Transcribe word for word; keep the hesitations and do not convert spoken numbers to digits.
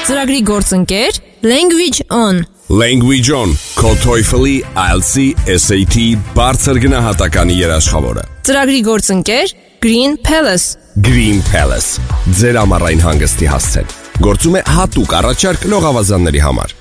Ծրագրի գործընկեր Language On. Language On, քո TOEFL-ի, I E L T S-ի, S A T-ի բարձր գնահատականի երաշխավորը։ Ծրագրի գործընկեր Green Palace. Green Palace, ձեր ամառային հանգստի հասցեն։ Գործում է հատուկ առաջարկ լողավազանների համար։